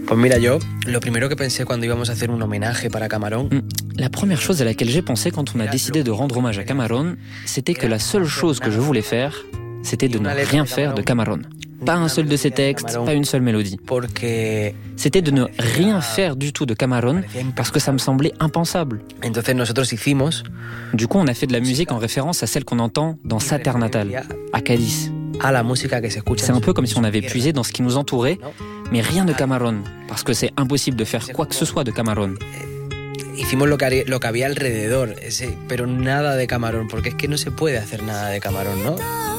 Pues mira, yo lo primero que pensé cuando íbamos a hacer un homenaje para Camarón. La première chose à laquelle j'ai pensé quand on a décidé de rendre hommage à Camarón, c'était que la seule chose que je voulais faire, c'était de ne rien faire de Camarón. Pas un seul de ses textes, pas une seule mélodie. C'était de ne rien faire du tout de Camarón parce que ça me semblait impensable. Du coup, on a fait de la musique en référence à celle qu'on entend dans sa terre natale, à Cadiz. C'est un peu comme si on avait puisé dans ce qui nous entourait, mais rien de Camarón, parce que c'est impossible de faire quoi que ce soit de Camarón. Hicimos lo que había alrededor, pero nada de Camarón, porque es que no se puede hacer nada de Camarón, ¿no?